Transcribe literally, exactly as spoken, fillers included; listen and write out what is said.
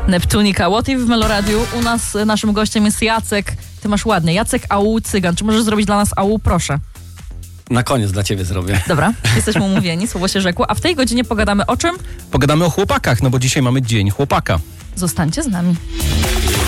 Neptunika. What If w Meloradiu. U nas naszym gościem jest Jacek. Ty masz ładnie. Jacek Au Cygan. Czy możesz zrobić dla nas Au? Proszę. Na koniec dla ciebie zrobię. Dobra, jesteśmy umówieni, słowo się rzekło. A w tej godzinie pogadamy o czym? Pogadamy o chłopakach, no bo dzisiaj mamy Dzień Chłopaka. Zostańcie z nami.